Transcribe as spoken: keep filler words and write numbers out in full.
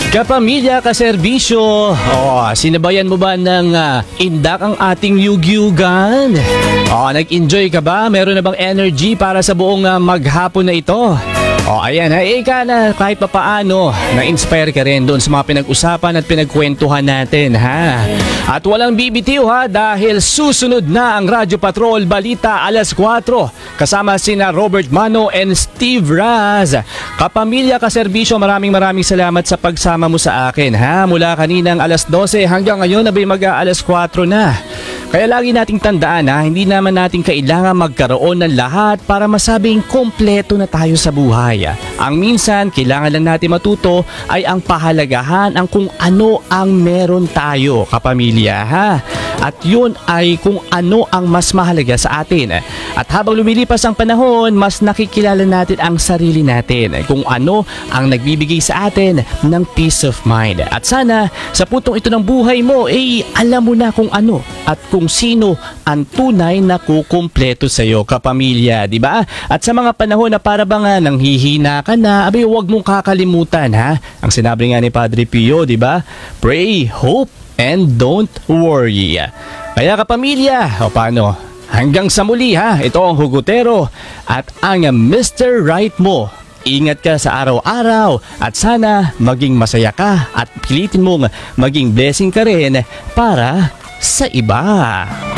Kapamilya, kaserbisyo, oh, sinabayan mo ba ng ah, indak ang ating yugyugan? Oh, nag-enjoy ka ba? Meron na bang energy para sa buong ah, maghapon na ito? Oh, ayan ha, ika na kahit papaano, na-inspire ka rin doon sa mga pinag-usapan at pinagkwentuhan natin ha. At walang bibitiw ha dahil susunod na ang Radyo Patrol Balita alas kwatro kasama sina Robert Mano and Steve Raz. Kapamilya, kaserbisyo, maraming maraming salamat sa pagsama mo sa akin ha. Mula kaninang alas dose hanggang ngayon nabay mag-aalas kwatro na. Kaya lagi nating tandaan ha, hindi naman natin kailangan magkaroon ng lahat para masabing kompleto na tayo sa buhay. Ang minsan, kailangan lang natin matuto ay ang pahalagahan ang kung ano ang meron tayo, kapamilya ha. At yun ay kung ano ang mas mahalaga sa atin. At habang lumilipas ang panahon, mas nakikilala natin ang sarili natin, kung ano ang nagbibigay sa atin ng peace of mind. At sana sa putong ito ng buhay mo, eh alam mo na kung ano at kung sino ang tunay na kukumpleto sa iyo, kapamilya, di ba? At sa mga panahon na para bang uh, nanghihina ka na, abay huwag mong kakalimutan ha. Ang sinabi nga ni Padre Pio, di ba? Pray, hope, and don't worry. Kaya kapamilya, o paano? Hanggang sa muli ha, ito ang Hugotero at ang mister Right mo. Ingat ka sa araw-araw at sana maging masaya ka at pilitin mong maging blessing ka rin para sa iba.